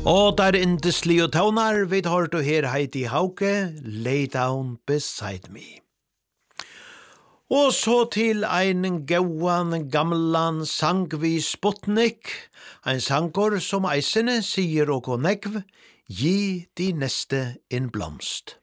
Og der indesli og taunar, vi tar du her Heidi Hauke, Lay Down Beside Me. Og så til ein gauan gamlan sang vi Sputnik, ein sangor som eisene sier og nekv, gi de neste en blomst.